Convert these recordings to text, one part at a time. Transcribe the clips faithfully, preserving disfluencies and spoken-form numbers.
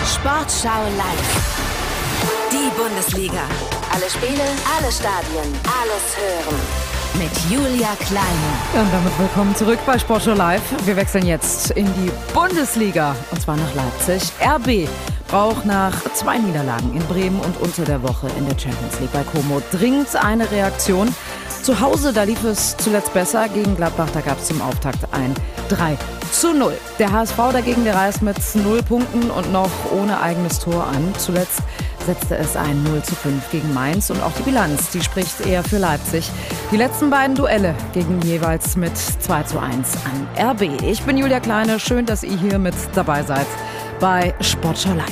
Sportschau live. Die Bundesliga. Alle Spiele, alle Stadien, alles hören. Mit Julia Kleine. Ja, und damit willkommen zurück bei Sportschau live. Wir wechseln jetzt in die Bundesliga. Und zwar nach Leipzig. R B braucht nach zwei Niederlagen in Bremen und unter der Woche in der Champions League bei Como dringend eine Reaktion. Zu Hause, da lief es zuletzt besser. Gegen Gladbach, da gab es zum Auftakt ein drei zu null. Der H S V dagegen, der reist mit null Punkten und noch ohne eigenes Tor an. Zuletzt setzte es ein null zu fünf gegen Mainz und auch die Bilanz, die spricht eher für Leipzig. Die letzten beiden Duelle gegen jeweils mit zwei zu eins an R B. Ich bin Julia Kleine, schön, dass ihr hier mit dabei seid bei Sportschau live.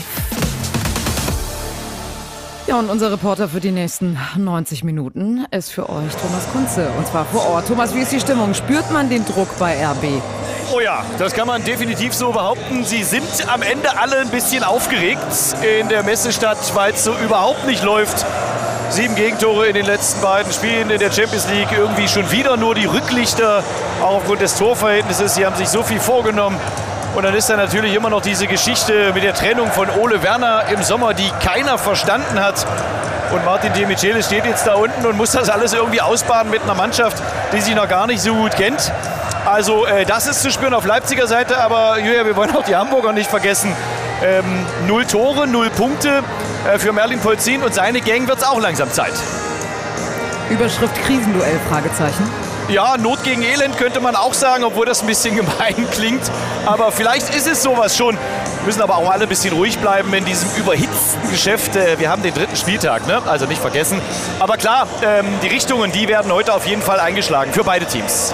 Ja, und unser Reporter für die nächsten neunzig Minuten ist für euch Thomas Kunze, und zwar vor Ort. Thomas, wie ist die Stimmung? Spürt man den Druck bei R B? Oh ja, das kann man definitiv so behaupten. Sie sind am Ende alle ein bisschen aufgeregt in der Messestadt, weil es so überhaupt nicht läuft. Sieben Gegentore in den letzten beiden Spielen in der Champions League. Irgendwie schon wieder nur die Rücklichter, auch aufgrund des Torverhältnisses. Sie haben sich so viel vorgenommen. Und dann ist da natürlich immer noch diese Geschichte mit der Trennung von Ole Werner im Sommer, die keiner verstanden hat. Und Martin De Michele steht jetzt da unten und muss das alles irgendwie ausbaden mit einer Mannschaft, die sich noch gar nicht so gut kennt. Also äh, das ist zu spüren auf Leipziger Seite, aber Julia, wir wollen auch die Hamburger nicht vergessen. Ähm, null Tore, null Punkte äh, für Merlin Polzin und seine Gang wird es auch langsam Zeit. Überschrift Krisenduell, Fragezeichen. Ja, Not gegen Elend könnte man auch sagen, obwohl das ein bisschen gemein klingt. Aber vielleicht ist es sowas schon. Wir müssen aber auch alle ein bisschen ruhig bleiben in diesem überhitzten Geschäft. Wir haben den dritten Spieltag, ne? Also nicht vergessen. Aber klar, ähm, die Richtungen, die werden heute auf jeden Fall eingeschlagen für beide Teams.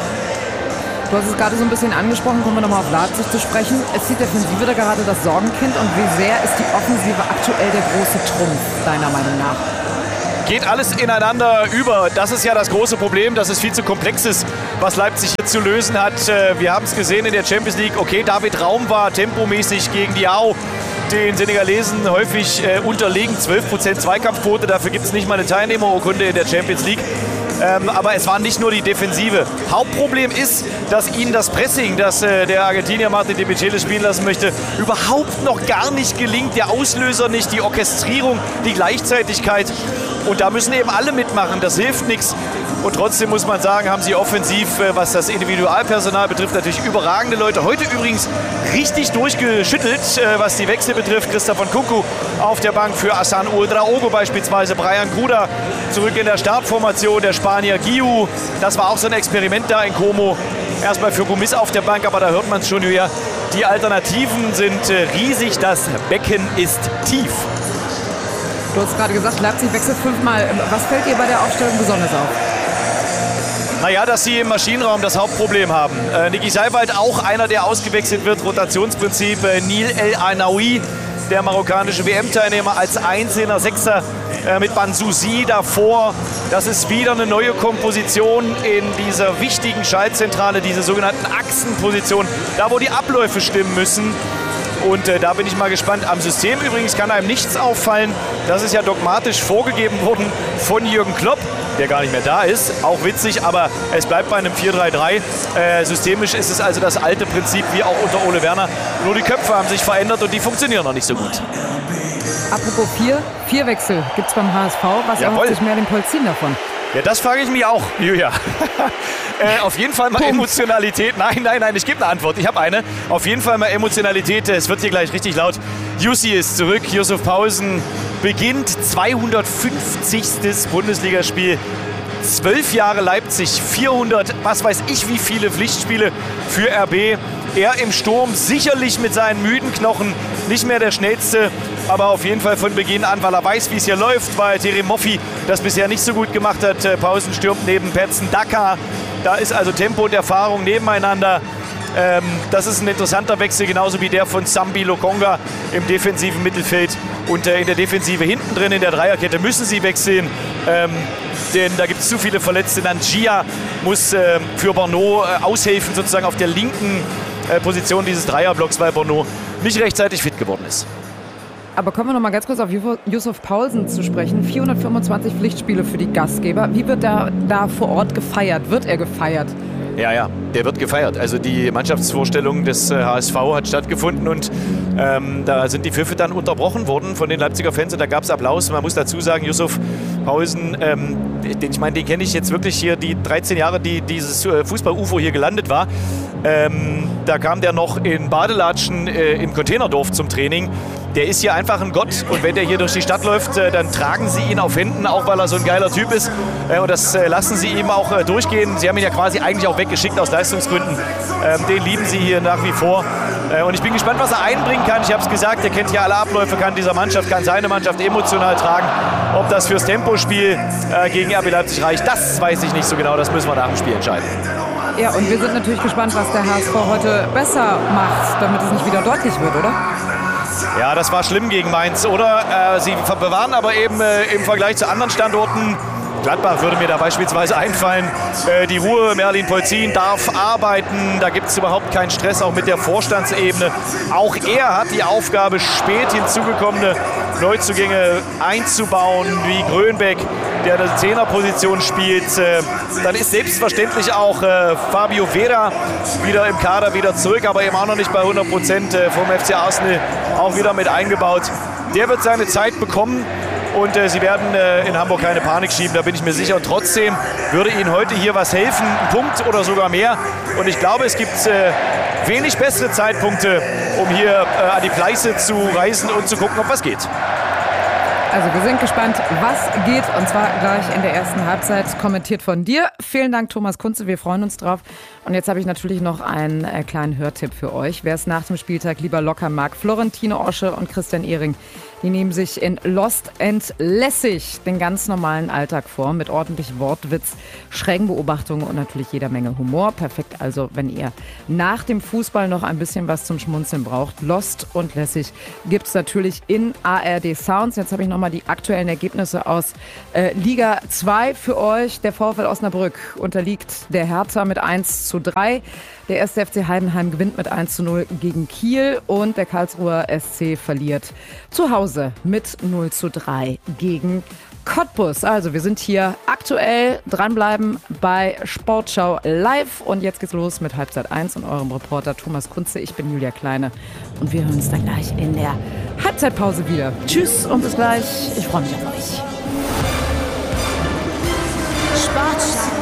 Du hast es gerade so ein bisschen angesprochen, kommen wir nochmal auf Leipzig zu sprechen. Ist die Defensive da gerade das Sorgenkind und wie sehr ist die Offensive aktuell der große Trumpf, deiner Meinung nach? Geht alles ineinander über. Das ist ja das große Problem, dass es viel zu komplex ist, was Leipzig hier zu lösen hat. Wir haben es gesehen in der Champions League. Okay, David Raum war tempomäßig gegen Diao, den Senegalesen, häufig äh, unterlegen. zwölf Prozent Zweikampfquote, dafür gibt es nicht mal eine Teilnehmerurkunde in der Champions League. Ähm, aber es war nicht nur die Defensive. Hauptproblem ist, dass ihnen das Pressing, das äh, der Argentinier Martin De Michele spielen lassen möchte, überhaupt noch gar nicht gelingt. Der Auslöser nicht, die Orchestrierung, die Gleichzeitigkeit. Und da müssen eben alle mitmachen, das hilft nichts. Und trotzdem muss man sagen, haben sie offensiv, was das Individualpersonal betrifft, natürlich überragende Leute. Heute übrigens richtig durchgeschüttelt, was die Wechsel betrifft. Christopher Nkunku auf der Bank für Hassan Ouedraogo beispielsweise. Brian Gruda zurück in der Startformation, der Spanier Guiu. Das war auch so ein Experiment da in Como. Erstmal für Gomis auf der Bank, aber da hört man es schon wieder. Die Alternativen sind riesig, das Becken ist tief. Du hast gerade gesagt, Leipzig wechselt fünfmal. Was fällt dir bei der Aufstellung besonders auf? Naja, dass sie im Maschinenraum das Hauptproblem haben. Äh, Niki Seiwald auch einer, der ausgewechselt wird. Rotationsprinzip. Äh, Nil El Ainaoui, der marokkanische W M-Teilnehmer, als einzelner Sechser äh, mit Bansouzi davor. Das ist wieder eine neue Komposition in dieser wichtigen Schaltzentrale, diese sogenannten Achsenpositionen, da wo die Abläufe stimmen müssen. Und äh, da bin ich mal gespannt. Am System übrigens kann einem nichts auffallen. Das ist ja dogmatisch vorgegeben worden von Jürgen Klopp, der gar nicht mehr da ist. Auch witzig, aber es bleibt bei einem vier drei drei. Äh, systemisch ist es also das alte Prinzip wie auch unter Ole Werner. Nur die Köpfe haben sich verändert und die funktionieren noch nicht so gut. Apropos vier, vier Wechsel gibt es beim H S V. Was erhofft sich Merlin Polzin davon? Ja, das frage ich mich auch, Julia. äh, auf jeden Fall mal Punkt. Emotionalität. Nein, nein, nein, ich gebe eine Antwort. Ich habe eine. Auf jeden Fall mal Emotionalität. Es wird hier gleich richtig laut. Jussi ist zurück. Yusuf Pausen beginnt zweihundertfünfzigstes Bundesligaspiel. Zwölf Jahre Leipzig, vierhundert, was weiß ich wie viele Pflichtspiele für R B. Er im Sturm, sicherlich mit seinen müden Knochen, nicht mehr der Schnellste, aber auf jeden Fall von Beginn an, weil er weiß, wie es hier läuft, weil Terem Moffi das bisher nicht so gut gemacht hat. Pausen stürmt neben Petzen Daka. Da ist also Tempo und Erfahrung nebeneinander. Ähm, das ist ein interessanter Wechsel, genauso wie der von Sambi Lokonga im defensiven Mittelfeld. Und äh, in der Defensive hinten drin, in der Dreierkette, müssen sie wechseln. Ähm, denn da gibt es zu viele Verletzte. Nanjia muss äh, für Borneau äh, aushelfen, sozusagen auf der linken äh, Position dieses Dreierblocks, weil Borneau nicht rechtzeitig fit geworden ist. Aber kommen wir noch mal ganz kurz auf Yusuf Pausen zu sprechen. vierhundertfünfundzwanzig Pflichtspiele für die Gastgeber. Wie wird er da vor Ort gefeiert? Wird er gefeiert? Ja, ja, der wird gefeiert. Also die Mannschaftsvorstellung des H S V hat stattgefunden und Ähm, da sind die Pfiffe dann unterbrochen worden von den Leipziger Fans und da gab es Applaus. Man muss dazu sagen, Yusuf Pausen, ähm, den, ich meine, den kenne ich jetzt wirklich hier die dreizehn Jahre, die dieses Fußball-U F O hier gelandet war. Ähm, da kam der noch in Badelatschen äh, im Containerdorf zum Training. Der ist hier einfach ein Gott und wenn der hier durch die Stadt läuft, äh, dann tragen sie ihn auf Händen, auch weil er so ein geiler Typ ist. Äh, und das äh, lassen sie ihm auch äh, durchgehen. Sie haben ihn ja quasi eigentlich auch weggeschickt aus Leistungsgründen. Ähm, den lieben sie hier nach wie vor. Äh, und ich bin gespannt, was er einbringen kann. Ich habe es gesagt, er kennt ja alle Abläufe, kann dieser Mannschaft, kann seine Mannschaft emotional tragen. Ob das fürs Tempospiel äh, gegen R B Leipzig reicht, das weiß ich nicht so genau. Das müssen wir nach dem Spiel entscheiden. Ja, und wir sind natürlich gespannt, was der H S V heute besser macht, damit es nicht wieder deutlich wird, oder? Ja, das war schlimm gegen Mainz, oder? Äh, sie bewahren aber eben äh, im Vergleich zu anderen Standorten, Gladbach würde mir da beispielsweise einfallen, äh, die Ruhe. Merlin Polzin darf arbeiten, da gibt es überhaupt keinen Stress, auch mit der Vorstandsebene. Auch er hat die Aufgabe, spät hinzugekommene Neuzugänge einzubauen, wie Grönbeck, der eine Zehnerposition spielt. Äh, dann ist selbstverständlich auch äh, Fabio Vera wieder im Kader, wieder zurück, aber eben auch noch nicht bei hundert Prozent äh, vom F C Arsenal auch wieder mit eingebaut. Der wird seine Zeit bekommen. Und äh, sie werden äh, in Hamburg keine Panik schieben, da bin ich mir sicher. Und trotzdem würde ihnen heute hier was helfen, ein Punkt oder sogar mehr. Und ich glaube, es gibt äh, wenig bessere Zeitpunkte, um hier äh, an die Pleiße zu reisen und zu gucken, ob was geht. Also wir sind gespannt, was geht. Und zwar gleich in der ersten Halbzeit, kommentiert von dir. Vielen Dank, Thomas Kunze, wir freuen uns drauf. Und jetzt habe ich natürlich noch einen äh, kleinen Hörtipp für euch. Wer es nach dem Spieltag lieber locker mag, Florentino Osche und Christian Ehring, die nehmen sich in Lost and Lässig den ganz normalen Alltag vor, mit ordentlich Wortwitz, schrägen Beobachtungen und natürlich jeder Menge Humor. Perfekt also, wenn ihr nach dem Fußball noch ein bisschen was zum Schmunzeln braucht. Lost und Lässig gibt es natürlich in A R D Sounds. Jetzt habe ich nochmal die aktuellen Ergebnisse aus äh, Liga zwei für euch. Der VfL Osnabrück unterliegt der Hertha mit eins zu drei. Der erste F C Heidenheim gewinnt mit eins zu null gegen Kiel und der Karlsruher S C verliert zu Hause mit null zu drei gegen Cottbus. Also wir sind hier aktuell, dranbleiben bei Sportschau live und jetzt geht's los mit Halbzeit eins und eurem Reporter Thomas Kunze. Ich bin Julia Kleine und wir hören uns dann gleich in der Halbzeitpause wieder. Tschüss und bis gleich. Ich freue mich auf euch. Sportschau.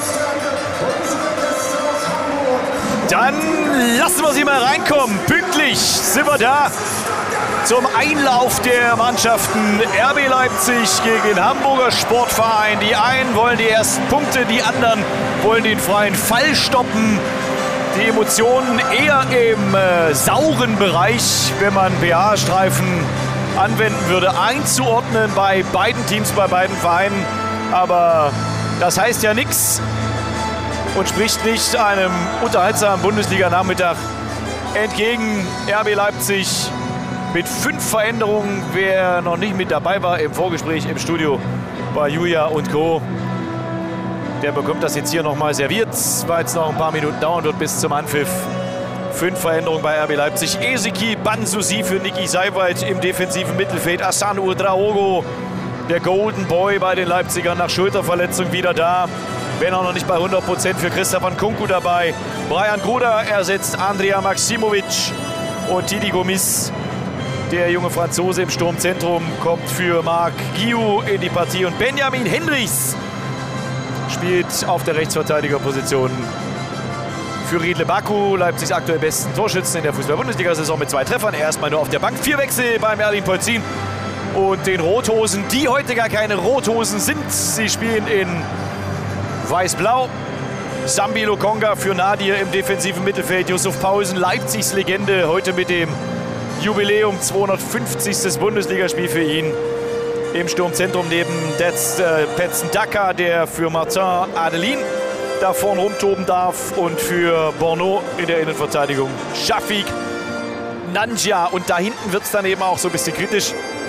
Dann lassen wir sie mal reinkommen. Pünktlich sind wir da zum Einlauf der Mannschaften. R B Leipzig gegen den Hamburger Sportverein. Die einen wollen die ersten Punkte, die anderen wollen den freien Fall stoppen. Die Emotionen eher im äh, sauren Bereich, wenn man B H-Streifen anwenden würde, einzuordnen bei beiden Teams, bei beiden Vereinen. Aber das heißt ja nichts und spricht nicht einem unterhaltsamen Bundesliga-Nachmittag entgegen. R B Leipzig mit fünf Veränderungen. Wer noch nicht mit dabei war im Vorgespräch im Studio bei Julia und Co., der bekommt das jetzt hier nochmal serviert, weil es noch ein paar Minuten dauern wird bis zum Anpfiff. Fünf Veränderungen bei R B Leipzig. Ezeki Banzusi für Niki Seiwald im defensiven Mittelfeld. Hassan Ouedraogo, der Golden Boy bei den Leipzigern, nach Schulterverletzung wieder da. Wenn auch noch nicht bei hundert Prozent für Christoph Nkunku dabei. Brian Gruda ersetzt Andrea Maximovic und Tidi Gomis. Der junge Franzose im Sturmzentrum kommt für Marc Guiu in die Partie. Und Benjamin Henrichs spielt auf der Rechtsverteidigerposition für Riedle Baku, Leipzigs aktuell besten Torschützen in der Fußball-Bundesliga-Saison mit zwei Treffern. Erstmal nur auf der Bank. Vier Wechsel bei Merlin Polzin und den Rothosen, die heute gar keine Rothosen sind. Sie spielen in Weiß-Blau. Sambi Lokonga für Nadir im defensiven Mittelfeld. Yusuf Pausen, Leipzigs Legende, heute mit dem Jubiläum, zweihundertfünfzigstes Bundesligaspiel für ihn. Im Sturmzentrum neben Detz, äh, Petzen Daka, der für Martin Adelin da vorne rumtoben darf. Und für Borneau in der Innenverteidigung Shafiq Nangia. Und da hinten wird es dann eben auch so ein bisschen kritisch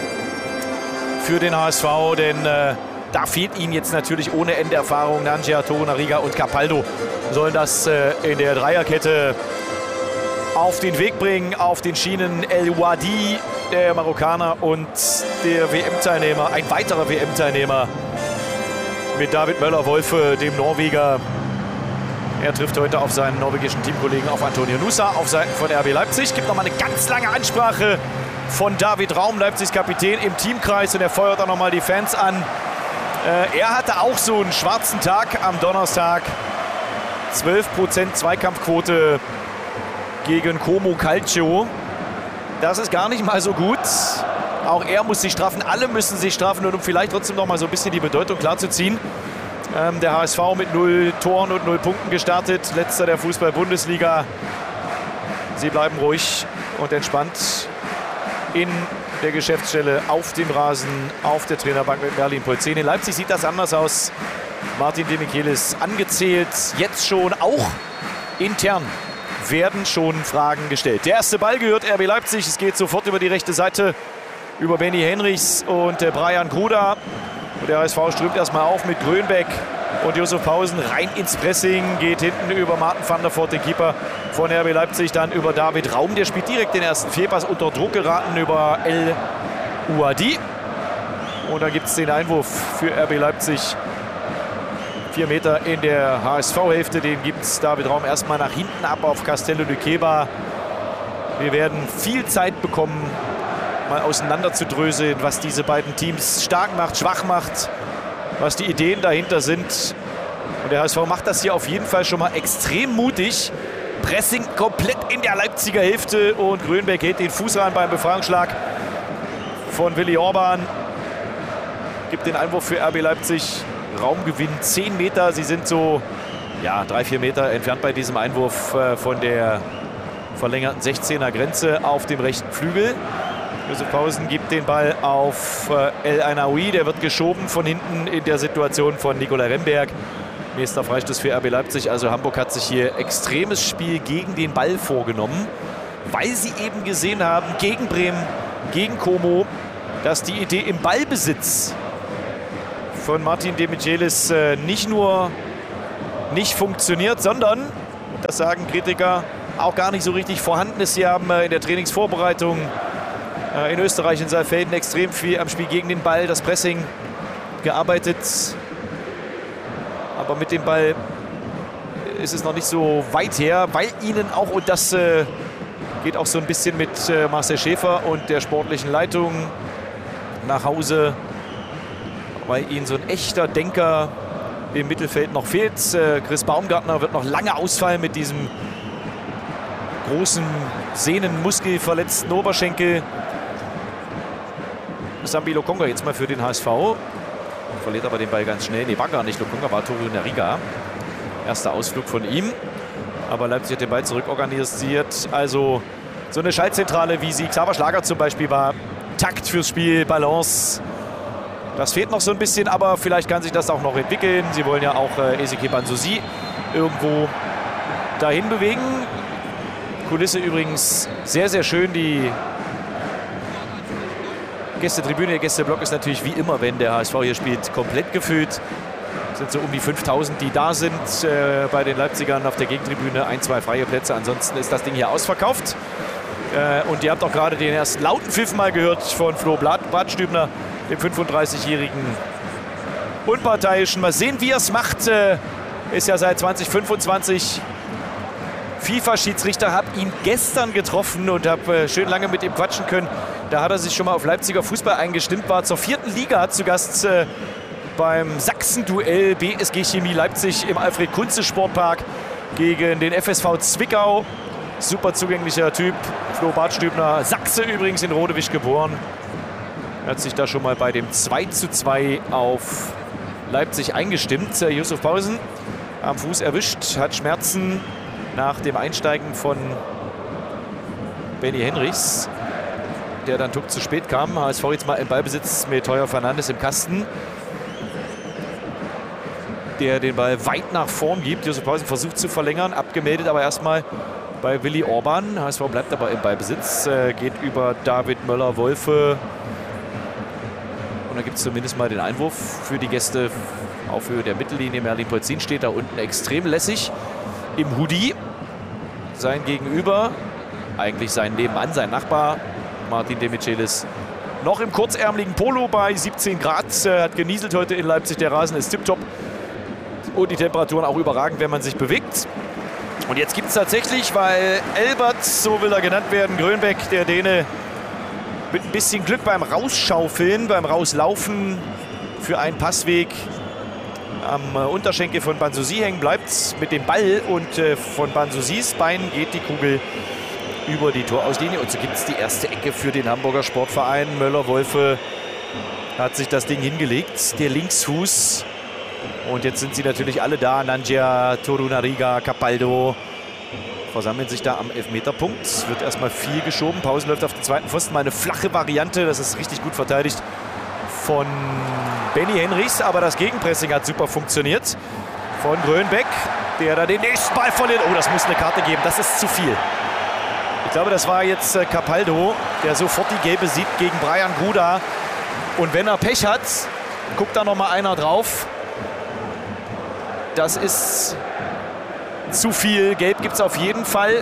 für den H S V, denn äh, da fehlt ihnen jetzt natürlich ohne Ende Erfahrung. Nangia, Torunariga und Capaldo sollen das äh, in der Dreierkette auf den Weg bringen, auf den Schienen. El Wadi, der Marokkaner, und der W M-Teilnehmer, ein weiterer W M-Teilnehmer mit David Möller-Wolfe, dem Norweger. Er trifft heute auf seinen norwegischen Teamkollegen, auf Antonio Nusa, auf Seiten von R B Leipzig. Gibt nochmal eine ganz lange Ansprache von David Raum, Leipzigs Kapitän, im Teamkreis. Und er feuert auch nochmal die Fans an. Äh, er hatte auch so einen schwarzen Tag am Donnerstag. zwölf Prozent Zweikampfquote gegen Como Calcio. Das ist gar nicht mal so gut. Auch er muss sich straffen, alle müssen sich straffen. Und um vielleicht trotzdem noch mal so ein bisschen die Bedeutung klarzuziehen. Ähm, der H S V mit null Toren und null Punkten gestartet. Letzter der Fußball-Bundesliga. Sie bleiben ruhig und entspannt in der Geschäftsstelle, auf dem Rasen, auf der Trainerbank mit Merlin Polzin. In Leipzig sieht das anders aus. Martin de Michelis angezählt, jetzt schon auch intern werden schon Fragen gestellt. Der erste Ball gehört R B Leipzig, es geht sofort über die rechte Seite, über Benny Henrichs und äh, Brian Gruda. Und der H S V strömt erstmal auf mit Grönbeck und Josef Pausen rein ins Pressing, geht hinten über Martin van der Voort, den Keeper von R B Leipzig, dann über David Raum, der spielt direkt den ersten Fehlpass, unter Druck geraten über El Ouadi. Und da gibt es den Einwurf für R B Leipzig. Vier Meter in der H S V-Hälfte, den gibt es David Raum erstmal nach hinten ab auf Castello de Queba. Wir werden viel Zeit bekommen, mal auseinanderzudröseln, was diese beiden Teams stark macht, schwach macht, was die Ideen dahinter sind. Und der H S V macht das hier auf jeden Fall schon mal extrem mutig. Pressing komplett in der Leipziger Hälfte und Grönbeck hält den Fuß rein beim Befreiungsschlag von Willi Orban. Gibt den Einwurf für R B Leipzig. Raumgewinn zehn Meter. Sie sind so ja, drei, vier Meter entfernt bei diesem Einwurf äh, von der verlängerten sechzehner Grenze auf dem rechten Flügel. Josef Pausen gibt den Ball auf äh, El Ainaoui. Der wird geschoben von hinten in der Situation von Nicolai Remberg. Nächster Freistoß für R B Leipzig. Also Hamburg hat sich hier extremes Spiel gegen den Ball vorgenommen, weil sie eben gesehen haben, gegen Bremen, gegen Como, dass die Idee im Ballbesitz von Martin de Michelis äh, nicht nur nicht funktioniert, sondern, das sagen Kritiker, auch gar nicht so richtig vorhanden ist. Sie haben äh, in der Trainingsvorbereitung äh, in Österreich, in Saalfelden, extrem viel am Spiel gegen den Ball, das Pressing gearbeitet. Aber mit dem Ball ist es noch nicht so weit her, weil ihnen auch, und das äh, geht auch so ein bisschen mit äh, Marcel Schäfer und der sportlichen Leitung nach Hause, weil ihnen so ein echter Denker im Mittelfeld noch fehlt. Äh, Chris Baumgartner wird noch lange ausfallen mit diesem großen Sehnenmuskelverletzten Oberschenkel. Sambi Lokonga jetzt mal für den H S V. Verliert aber den Ball ganz schnell. Nee, war gar nicht. Lokonga war Toru Nariga. Erster Ausflug von ihm. Aber Leipzig hat den Ball zurückorganisiert. Also so eine Schaltzentrale, wie sie Xaver Schlager zum Beispiel war. Takt fürs Spiel, Balance. Das fehlt noch so ein bisschen, aber vielleicht kann sich das auch noch entwickeln. Sie wollen ja auch äh, Ezequiel Bansouzi irgendwo dahin bewegen. Kulisse übrigens sehr, sehr schön. Die Gästetribüne, der Gästeblock ist natürlich wie immer, wenn der H S V hier spielt, komplett gefüllt. Es sind so um die fünftausend, die da sind äh, bei den Leipzigern auf der Gegentribüne. Ein, zwei freie Plätze, ansonsten ist das Ding hier ausverkauft. Äh, und ihr habt auch gerade den ersten lauten Pfiff mal gehört von Flo Bratstübner, dem fünfunddreißigjährigen Unparteiischen. Mal sehen, wie er es macht. Äh, ist ja seit zwanzig fünfundzwanzig FIFA-Schiedsrichter. Habe ihn gestern getroffen und habe äh, schön lange mit ihm quatschen können. Da hat er sich schon mal auf Leipziger Fußball eingestimmt. War zur vierten Liga zu Gast äh, beim Sachsen-Duell B S G Chemie Leipzig im Alfred-Kunze-Sportpark gegen den F S V Zwickau. Super zugänglicher Typ. Flo Bartstübner, Sachse übrigens, in Rodewisch geboren. Er hat sich da schon mal bei dem zwei zu zwei auf Leipzig eingestimmt. Äh, Josef Pausen am Fuß erwischt, hat Schmerzen nach dem Einsteigen von Benny Henrichs, der dann tuck zu spät kam. H S V jetzt mal im Ballbesitz mit Heuer Fernandes im Kasten, der den Ball weit nach vorn gibt. Josef Pausen versucht zu verlängern, abgemeldet, aber erstmal bei Willi Orban. H S V bleibt aber im Ballbesitz, äh, geht über David Möller-Wolfe. Und da gibt es zumindest mal den Einwurf für die Gäste auf Höhe der Mittellinie. Merlin Polzin steht da unten extrem lässig im Hoodie. Sein Gegenüber, eigentlich sein Nebenmann, sein Nachbar, Martin de Michelis, noch im kurzärmeligen Polo bei siebzehn Grad. Äh, hat genieselt heute in Leipzig. Der Rasen ist tipptopp. Und die Temperaturen auch überragend, wenn man sich bewegt. Und jetzt gibt es tatsächlich, weil Elbert, so will er genannt werden, Grönbeck, der Däne, mit ein bisschen Glück beim Rausschaufeln, beim Rauslaufen für einen Passweg am Unterschenkel von Banzusi hängen bleibt mit dem Ball. Und äh, von Banzusis Bein geht die Kugel über die Torauslinie. Und so gibt es die erste Ecke für den Hamburger Sportverein. Möller-Wolfe hat sich das Ding hingelegt, der Linksfuß. Und jetzt sind sie natürlich alle da. Nangia, Torunariga, Capaldo versammeln sich da am Elfmeterpunkt. Es wird erstmal viel geschoben. Pausen läuft auf den zweiten Pfosten. Mal eine flache Variante. Das ist richtig gut verteidigt von Benny Henrichs. Aber das Gegenpressing hat super funktioniert. Von Grönbeck, der da den nächsten Ball verliert. Oh, das muss eine Karte geben. Das ist zu viel. Ich glaube, das war jetzt Capaldo, der sofort die Gelbe sieht gegen Brian Gruda. Und wenn er Pech hat, guckt da noch mal einer drauf. Das ist zu viel. Gelb gibt es auf jeden Fall.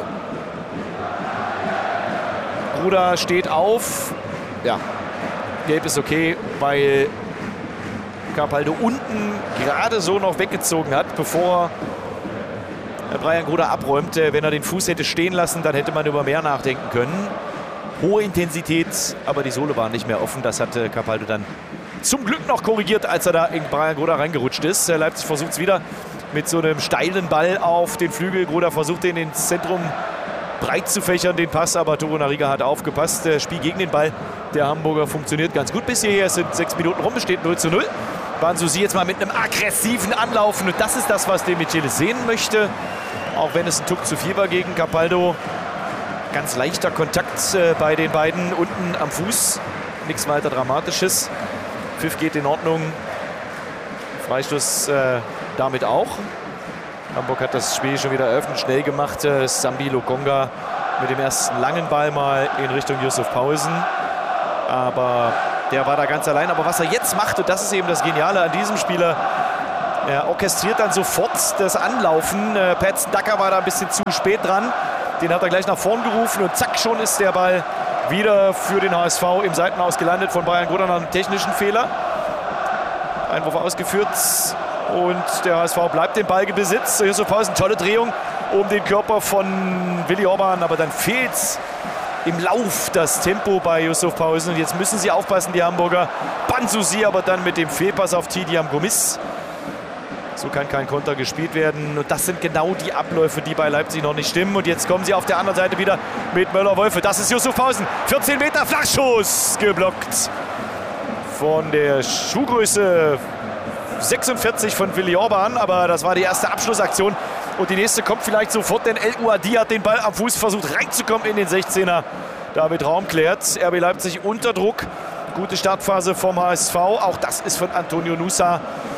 Gruda steht auf. Ja, Gelb ist okay, weil Capaldo unten gerade so noch weggezogen hat, bevor Brian Gruda abräumt. Wenn er den Fuß hätte stehen lassen, dann hätte man über mehr nachdenken können. Hohe Intensität, aber die Sohle war nicht mehr offen. Das hatte Capaldo dann zum Glück noch korrigiert, als er da in Brian Gruda reingerutscht ist. Leipzig versucht es wieder mit so einem steilen Ball auf den Flügel. Gruda versucht den ins Zentrum breit zu fächern, den Pass, aber Torunariga hat aufgepasst. Das Spiel gegen den Ball der Hamburger funktioniert ganz gut bis hierher. Es sind sechs Minuten rum, es steht null zu null. Banzusi jetzt mal mit einem aggressiven Anlaufen. Und das ist das, was De Michelis sehen möchte. Auch wenn es ein Tuck zu viel war gegen Capaldo. Ganz leichter Kontakt äh, bei den beiden unten am Fuß. Nichts weiter Dramatisches. Pfiff geht in Ordnung. Freistoß äh, damit auch. Hamburg hat das Spiel schon wieder eröffnet, schnell gemacht. Äh, Sambi Lokonga mit dem ersten langen Ball mal in Richtung Yusuf Pausen. Aber der war da ganz allein. Aber was er jetzt macht, und das ist eben das Geniale an diesem Spieler, er orchestriert dann sofort das Anlaufen. Äh, Patson Dacker war da ein bisschen zu spät dran. Den hat er gleich nach vorn gerufen und zack, schon ist der Ball wieder für den H S V im Seitenhaus gelandet von Brian Gruda nach einem technischen Fehler. Einwurf ausgeführt und der H S V bleibt im Ballbesitz. Yusuf Pausen, tolle Drehung um den Körper von Willi Orban, aber dann fehlt im Lauf das Tempo bei Yusuf Pausen. Und jetzt müssen sie aufpassen, die Hamburger. Banzusi aber dann mit dem Fehlpass auf Tidiam Gomis. So kann kein Konter gespielt werden. Und das sind genau die Abläufe, die bei Leipzig noch nicht stimmen. Und jetzt kommen sie auf der anderen Seite wieder mit Möller-Wolfe. Das ist Yusuf Pausen. vierzehn Meter Flachschuss geblockt von der Schuhgröße sechsundvierzig von Willi Orban. Aber das war die erste Abschlussaktion. Und die nächste kommt vielleicht sofort, denn El Ouadi hat den Ball am Fuß versucht reinzukommen in den sechzehner. David Raum klärt. R B Leipzig unter Druck. Gute Startphase vom H S V. Auch das ist von Antonio Nusa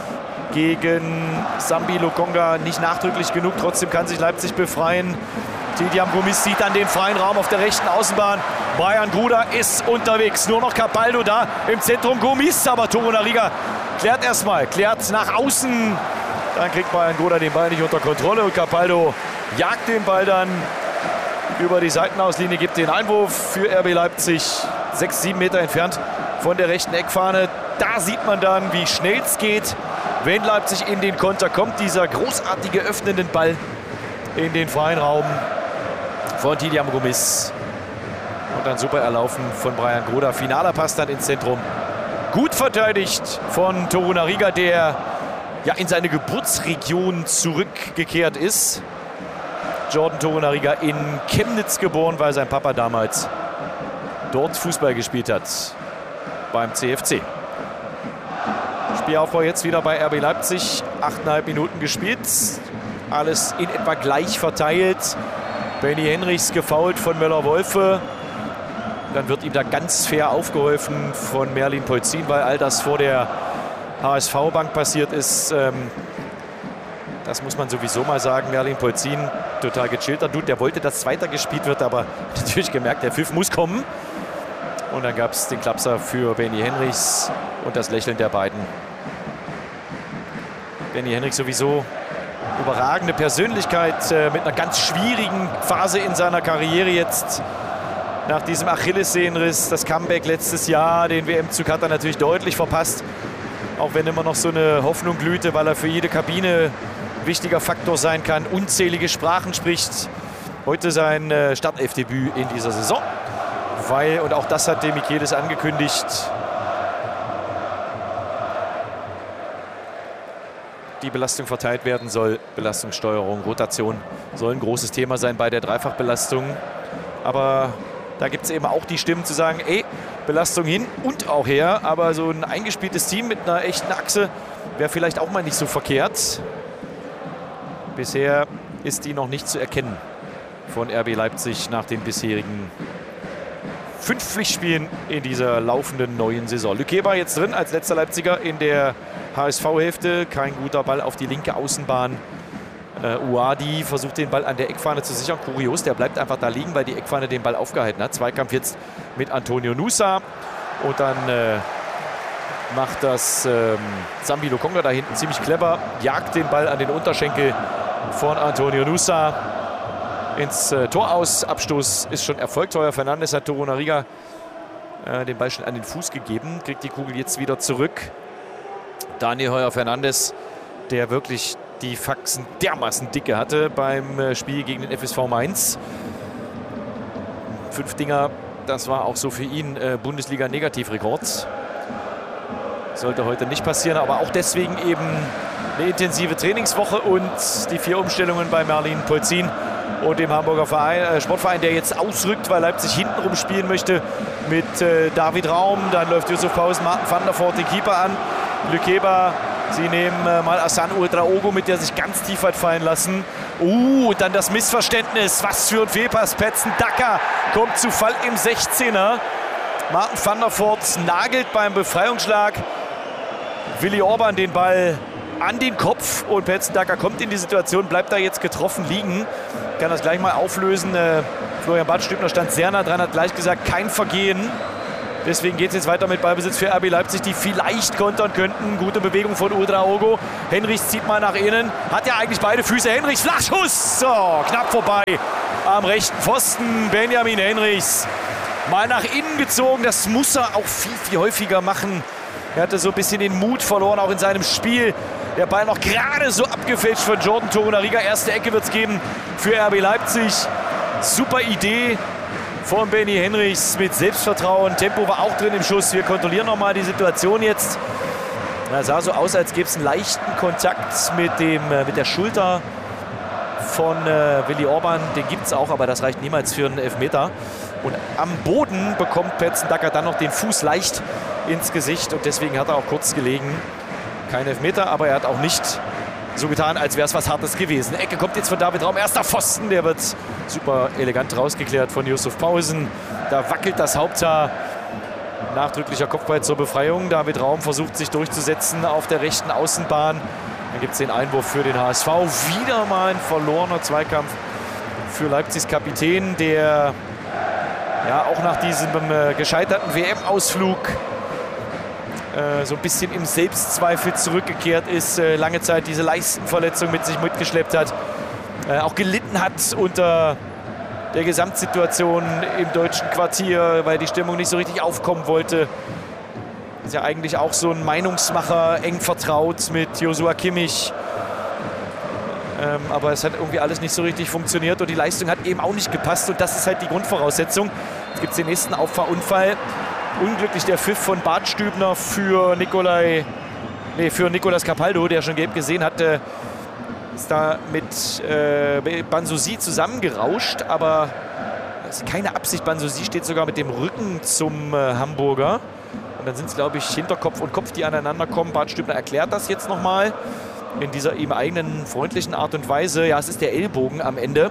gegen Sambi Lokonga nicht nachdrücklich genug. Trotzdem kann sich Leipzig befreien. Tidiam Gomis sieht dann den freien Raum auf der rechten Außenbahn. Brian Gruda ist unterwegs. Nur noch Capaldo da im Zentrum. Gomis, aber Torunariga klärt erstmal. Klärt nach außen. Dann kriegt Brian Gruda den Ball nicht unter Kontrolle. Und Capaldo jagt den Ball dann über die Seitenauslinie. Gibt den Einwurf für R B Leipzig. Sechs, sieben Meter entfernt von der rechten Eckfahne. Da sieht man dann, wie schnell es geht, wenn Leipzig in den Konter kommt. Dieser großartige öffnenden Ball in den freien Raum von Tidiam Gomis. Und dann super erlaufen von Brian Gruda. Finaler Pass dann ins Zentrum. Gut verteidigt von Torunariga, der ja in seine Geburtsregion zurückgekehrt ist. Jordan Torunariga in Chemnitz geboren, weil sein Papa damals dort Fußball gespielt hat beim C F C. Spielaufbau jetzt wieder bei R B Leipzig. Achteinhalb Minuten gespielt. Alles in etwa gleich verteilt. Benny Henrichs gefoult von Möller-Wolfe. Dann wird ihm da ganz fair aufgeholfen von Merlin Polzin, weil all das vor der H S V-Bank passiert ist. Ähm, das muss man sowieso mal sagen. Merlin Polzin, total gechillter Dude. Der wollte, dass weiter gespielt wird, aber natürlich gemerkt, der Pfiff muss kommen. Und dann gab es den Klapser für Benny Henrichs und das Lächeln der beiden. Benny Henrichs sowieso überragende Persönlichkeit äh, mit einer ganz schwierigen Phase in seiner Karriere jetzt. Nach diesem Achillessehnenriss, das Comeback letztes Jahr, den W M-Zug hat er natürlich deutlich verpasst. Auch wenn immer noch so eine Hoffnung glühte, weil er für jede Kabine wichtiger Faktor sein kann, unzählige Sprachen spricht. Heute sein äh, Startelfdebüt in dieser Saison. Weil, und auch das hat Demichelis angekündigt, die Belastung verteilt werden soll. Belastungssteuerung, Rotation soll ein großes Thema sein bei der Dreifachbelastung. Aber da gibt es eben auch die Stimmen zu sagen, ey, Belastung hin und auch her. Aber so ein eingespieltes Team mit einer echten Achse wäre vielleicht auch mal nicht so verkehrt. Bisher ist die noch nicht zu erkennen von R B Leipzig nach den bisherigen fünf Pflichtspielen in dieser laufenden neuen Saison. Lükeba jetzt drin als letzter Leipziger in der H S V-Hälfte. Kein guter Ball auf die linke Außenbahn. Uh, Ouadi versucht den Ball an der Eckfahne zu sichern. Kurios, der bleibt einfach da liegen, weil die Eckfahne den Ball aufgehalten hat. Zweikampf jetzt mit Antonio Nusa. Und dann äh, macht das ähm, Zambi Lokonga da hinten ziemlich clever. Jagt den Ball an den Unterschenkel von Antonio Nusa ins äh, Tor aus. Abstoß ist schon erfolgt. Heuer Fernandes hat Torunariga äh, den Ball schon an den Fuß gegeben. Kriegt die Kugel jetzt wieder zurück. Daniel Heuer Fernandes, der wirklich die Faxen dermaßen dicke hatte beim äh, Spiel gegen den F S V Mainz. Fünf Dinger, das war auch so für ihn äh, Bundesliga-Negativrekord. Sollte heute nicht passieren, aber auch deswegen eben eine intensive Trainingswoche und die vier Umstellungen bei Merlin Polzin und dem Hamburger Verein, äh, Sportverein, der jetzt ausrückt, weil Leipzig hintenrum spielen möchte mit äh, David Raum. Dann läuft Yusuf Pausen, Martin van der Voort den Keeper an. Lükeba, sie nehmen äh, mal Hassan Ouedraogo mit, der sich ganz tief hat fallen lassen. Uh, und dann das Missverständnis. Was für ein Fehlpass. Petzen Daka kommt zu Fall im sechzehner. Martin van der Voort nagelt beim Befreiungsschlag Willi Orban den Ball an den Kopf und Petzen Daka kommt in die Situation, bleibt da jetzt getroffen liegen. Kann das gleich mal auflösen. Äh, Florian Badstübner stand sehr nah dran, hat gleich gesagt, kein Vergehen. Deswegen geht es jetzt weiter mit Ballbesitz für R B Leipzig, die vielleicht kontern könnten. Gute Bewegung von Ouedraogo. Henrichs zieht mal nach innen. Hat ja eigentlich beide Füße. Henrichs, Flachschuss. So, knapp vorbei. Am rechten Pfosten Benjamin Henrichs. Mal nach innen gezogen. Das muss er auch viel, viel häufiger machen. Er hatte so ein bisschen den Mut verloren, auch in seinem Spiel. Der Ball noch gerade so abgefälscht von Jordan Torunariga. Erste Ecke wird es geben für R B Leipzig. Super Idee von Benny Henrichs mit Selbstvertrauen. Tempo war auch drin im Schuss. Wir kontrollieren nochmal die Situation jetzt. Es sah so aus, als gäbe es einen leichten Kontakt mit, dem, mit der Schulter von äh, Willi Orban. Den gibt es auch, aber das reicht niemals für einen Elfmeter. Und am Boden bekommt Petzen Daka dann noch den Fuß leicht ins Gesicht. Und deswegen hat er auch kurz gelegen. Kein Elfmeter, aber er hat auch nicht so getan, als wäre es was Hartes gewesen. Ecke kommt jetzt von David Raum. Erster Pfosten, der wird super elegant rausgeklärt von Yusuf Pausen. Da wackelt das Haupthaar. Nachdrücklicher Kopfball zur Befreiung. David Raum versucht sich durchzusetzen auf der rechten Außenbahn. Dann gibt es den Einwurf für den H S V. Wieder mal ein verlorener Zweikampf für Leipzigs Kapitän, der ja auch nach diesem äh, gescheiterten W M-Ausflug so ein bisschen im Selbstzweifel zurückgekehrt ist, äh, lange Zeit diese Leistenverletzung mit sich mitgeschleppt hat, äh, auch gelitten hat unter der Gesamtsituation im deutschen Quartier, weil die Stimmung nicht so richtig aufkommen wollte. Ist ja eigentlich auch so ein Meinungsmacher, eng vertraut mit Joshua Kimmich. Ähm, aber es hat irgendwie alles nicht so richtig funktioniert und die Leistung hat eben auch nicht gepasst und das ist halt die Grundvoraussetzung. Jetzt gibt es den nächsten Auffahrunfall. Unglücklich der Pfiff von Badstübner für Nikolai, nee, für Nicolas Capaldo, der schon gelb gesehen hatte. Ist da mit äh, Banzusi zusammengerauscht, aber das ist keine Absicht. Banzusi steht sogar mit dem Rücken zum äh, Hamburger. Und dann sind es, glaube ich, Hinterkopf und Kopf, die aneinander kommen. Badstübner erklärt das jetzt nochmal in dieser ihm eigenen freundlichen Art und Weise. Ja, es ist der Ellbogen am Ende.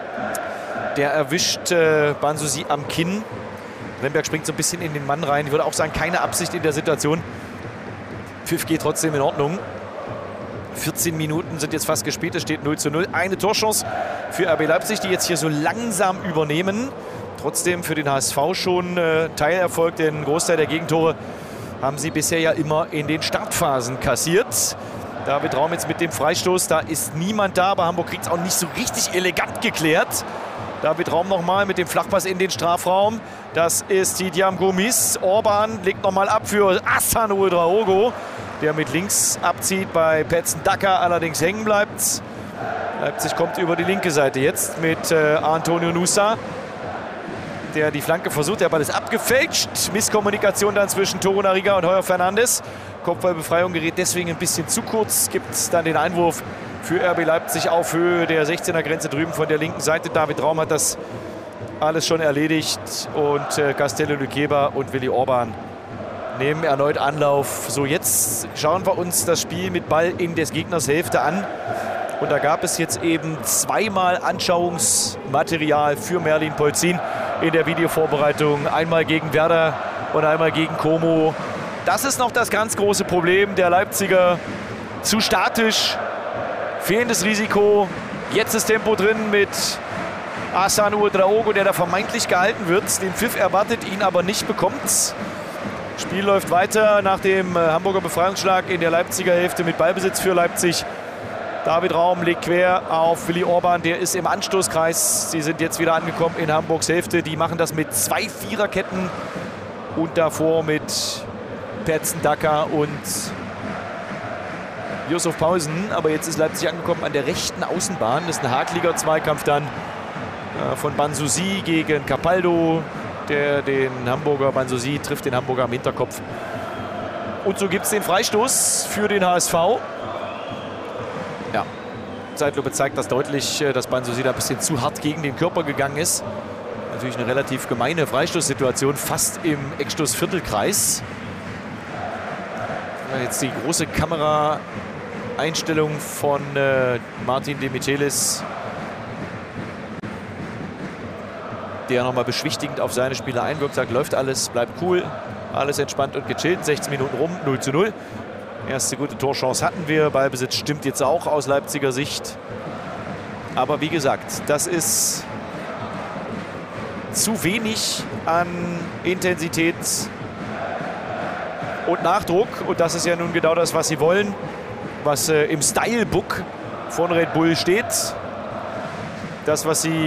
Der erwischt äh, Banzusi am Kinn. Lemberg springt so ein bisschen in den Mann rein. Ich würde auch sagen, keine Absicht in der Situation. Pfiff geht trotzdem in Ordnung. vierzehn Minuten sind jetzt fast gespielt. Es steht null zu null. Eine Torchance für R B Leipzig, die jetzt hier so langsam übernehmen. Trotzdem für den H S V schon äh, Teilerfolg. Den Großteil der Gegentore haben sie bisher ja immer in den Startphasen kassiert. David Raum jetzt mit dem Freistoß. Da ist niemand da, aber Hamburg kriegt es auch nicht so richtig elegant geklärt. David Raum nochmal mit dem Flachpass in den Strafraum. Das ist Tidiam Gomis. Orban legt nochmal ab für Hassan Ouedraogo. der mit links abzieht, bei Patson Daka allerdings hängen bleibt. Leipzig kommt über die linke Seite jetzt mit äh, Antonio Nusa, der die Flanke versucht. Der Ball ist abgefälscht. Misskommunikation dann zwischen Torunariga und Heuer Fernandes. Kopfballbefreiung gerät deswegen ein bisschen zu kurz. Gibt es dann den Einwurf für R B Leipzig auf Höhe der sechzehner Grenze drüben von der linken Seite. David Raum hat das alles schon erledigt. Und äh, Castello Luqueba und Willi Orban nehmen erneut Anlauf. So, jetzt schauen wir uns das Spiel mit Ball in des Gegners Hälfte an. Und da gab es jetzt eben zweimal Anschauungsmaterial für Merlin Polzin in der Videovorbereitung. Einmal gegen Werder und einmal gegen Como. Das ist noch das ganz große Problem der Leipziger. Zu statisch, fehlendes Risiko. Jetzt ist Tempo drin mit Hassan Ouedraogo, der da vermeintlich gehalten wird. Den Pfiff erwartet, ihn aber nicht bekommt. Spiel läuft weiter nach dem Hamburger Befreiungsschlag in der Leipziger Hälfte mit Ballbesitz für Leipzig. David Raum legt quer auf Willi Orban, der ist im Anstoßkreis. Sie sind jetzt wieder angekommen in Hamburgs Hälfte. Die machen das mit zwei Viererketten und davor mit Patson Daka und Yusuf Pausen. Aber jetzt ist Leipzig angekommen an der rechten Außenbahn. Das ist ein hakliger Zweikampf dann äh, von Banzusi gegen Capaldo. Der den Hamburger, Banzusi trifft den Hamburger am Hinterkopf. Und so gibt es den Freistoß für den H S V. Ja, Zeitlupe zeigt das deutlich, dass Banzusi da ein bisschen zu hart gegen den Körper gegangen ist. Natürlich eine relativ gemeine Freistoßsituation, fast im Eckstoßviertelkreis. Jetzt die große Kameraeinstellung von äh, Martin de Michelis, der nochmal beschwichtigend auf seine Spieler einwirkt, sagt, läuft alles, bleibt cool, alles entspannt und gechillt. sechzehn Minuten rum, null zu null. Erste gute Torchance hatten wir. Ballbesitz stimmt jetzt auch aus Leipziger Sicht. Aber wie gesagt, das ist zu wenig an Intensität und Nachdruck. Und das ist ja nun genau das, was sie wollen, was äh, im Stylebook von Red Bull steht. Das, was sie